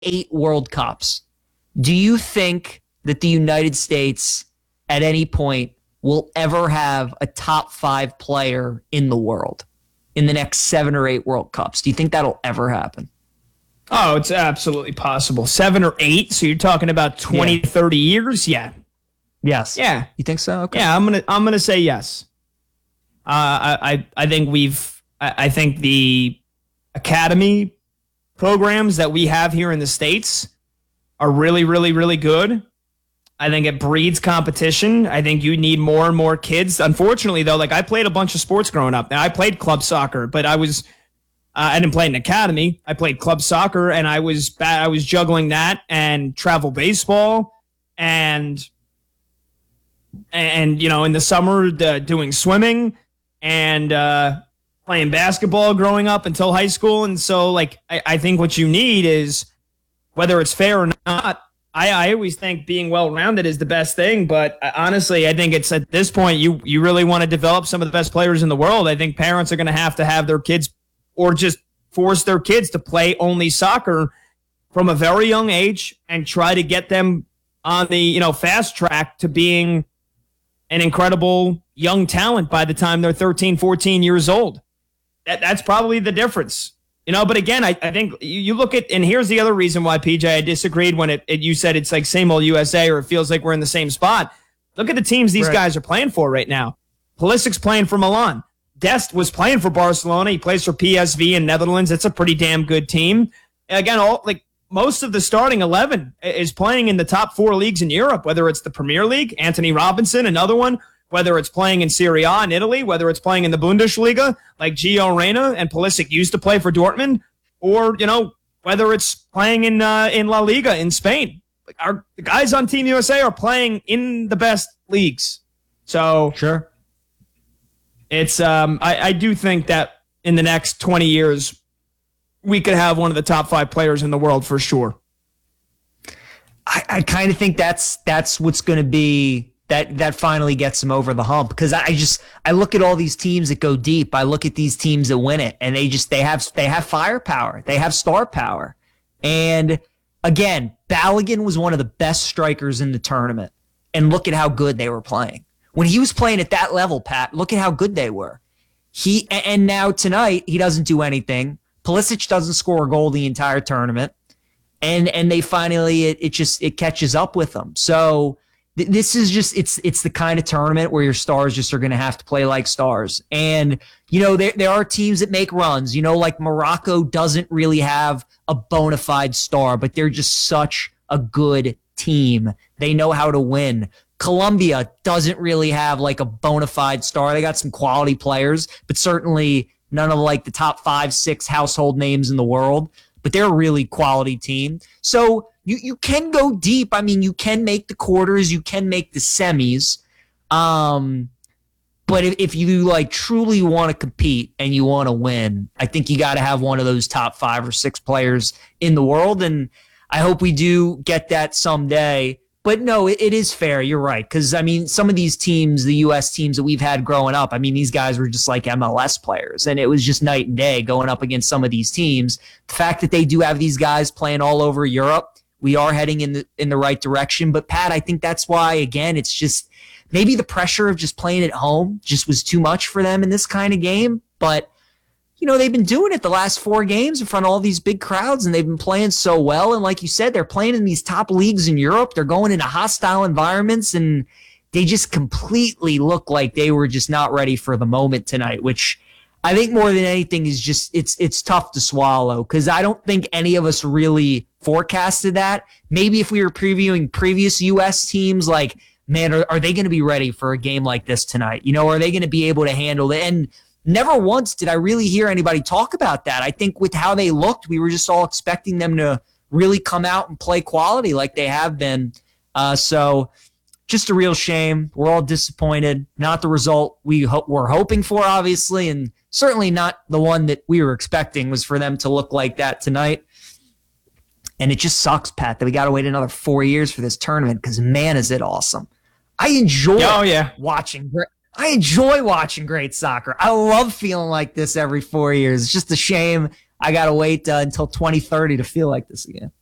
8 World Cups, do you think that the United States at any point will ever have a top 5 player in the world in the next 7 or 8 World Cups? Do you think that'll ever happen? Oh, it's absolutely possible. 7 or 8? So you're talking about 20, 30 years? Yeah. Yes. Yeah. You think so? Okay. Yeah, I'm gonna say yes. I think the academy programs that we have here in the States are really, really, really good. I think it breeds competition. I think you need more and more kids. Unfortunately, though, like I played a bunch of sports growing up. Now I played club soccer, but I didn't play in an academy. I played club soccer, and I was juggling that and travel baseball, and in the summer doing swimming and playing basketball growing up until high school. And so, like, I think what you need is, whether it's fair or not, I always think being well-rounded is the best thing. But honestly, I think it's at this point, you really want to develop some of the best players in the world. I think parents are going to have their kids, or just force their kids to play only soccer from a very young age and try to get them on the fast track to being an incredible young talent by the time they're 13, 14 years old. That's probably the difference. But again, I think you look at, and here's the other reason why, PJ, I disagreed when you said it's like same old USA, or it feels like we're in the same spot. Look at the teams these guys are playing for right now. Pulisic's playing for Milan. Dest was playing for Barcelona. He plays for PSV in Netherlands. It's a pretty damn good team. Again, most of the starting 11 is playing in the top 4 leagues in Europe, whether it's the Premier League, Anthony Robinson, another one, whether it's playing in Serie A in Italy, whether it's playing in the Bundesliga, like Gio Reyna and Pulisic used to play for Dortmund, or, whether it's playing in La Liga in Spain. The guys on Team USA are playing in the best leagues. So sure. It's I do think that in the next 20 years, we could have one of the top 5 players in the world for sure. I kind of think that's what's going to be that finally gets them over the hump, because I look at all these teams that go deep. I look at these teams that win it, and they have firepower. They have star power. And again, Balogun was one of the best strikers in the tournament, and look at how good they were playing. When he was playing at that level, Pat, look at how good they were. And now tonight, he doesn't do anything. Pulisic doesn't score a goal the entire tournament. And they finally, it catches up with them. So this is just, it's the kind of tournament where your stars just are going to have to play like stars. And, there are teams that make runs, like Morocco doesn't really have a bona fide star, but they're just such a good team. They know how to win. Colombia doesn't really have like a bona fide star. They got some quality players, but certainly none of like the top 5, 6 household names in the world, but they're a really quality team. So you can go deep. I mean, you can make the quarters, you can make the semis. But if you like truly want to compete and you want to win, I think you got to have one of those top 5 or 6 players in the world. And I hope we do get that someday. But no, it is fair. You're right. Because, I mean, some of these teams, the U.S. teams that we've had growing up, I mean, these guys were just like MLS players. And it was just night and day going up against some of these teams. The fact that they do have these guys playing all over Europe, we are heading in the right direction. But, Pat, I think that's why, again, it's just maybe the pressure of just playing at home just was too much for them in this kind of game. But they've been doing it the last 4 games in front of all these big crowds, and they've been playing so well. And like you said, they're playing in these top leagues in Europe. They're going into hostile environments, and they just completely look like they were just not ready for the moment tonight, which I think more than anything is just it's tough to swallow, because I don't think any of us really forecasted that. Maybe if we were previewing previous U.S. teams, like, man, are they going to be ready for a game like this tonight? Are they going to be able to handle it? And never once did I really hear anybody talk about that. I think with how they looked, we were just all expecting them to really come out and play quality like they have been. So just a real shame. We're all disappointed. Not the result were hoping for, obviously, and certainly not the one that we were expecting was for them to look like that tonight. And it just sucks, Pat, that we got to wait another 4 years for this tournament, because, man, is it awesome. I enjoy watching. I enjoy watching great soccer. I love feeling like this every 4 years. It's just a shame I got to wait until 2030 to feel like this again.